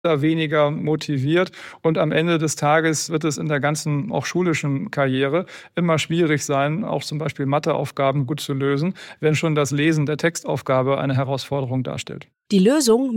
weniger motiviert und am Ende des Tages wird es in der ganzen, auch schulischen Karriere immer schwierig sein, auch zum Beispiel Matheaufgaben gut zu lösen, wenn schon das Lesen der Textaufgabe eine Herausforderung darstellt. Die Lösung